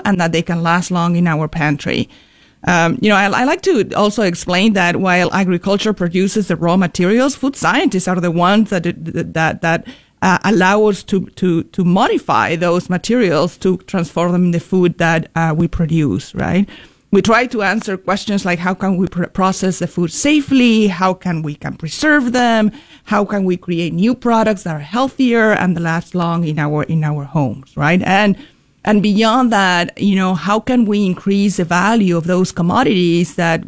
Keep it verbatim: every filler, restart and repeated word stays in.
and that they can last long in our pantry. Um, you know, I, I like to also explain that while agriculture produces the raw materials, food scientists are the ones that that that uh, allow us to to to modify those materials to transform them in the food that uh, we produce. Right? We try to answer questions like how can we pr- process the food safely, how can we can preserve them, how can we create new products that are healthier and last long in our in our homes. Right? And And beyond that, you know, how can we increase the value of those commodities that